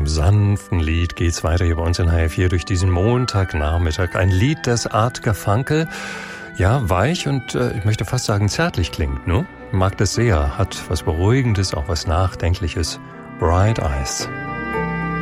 einem sanften Lied geht's weiter hier bei uns in HR4 durch diesen Montagnachmittag. Ein Lied, das Art Garfunkel, ja, weich und ich möchte fast sagen zärtlich klingt, ne? Ich mag das sehr, hat was Beruhigendes, auch was Nachdenkliches. Bright Eyes.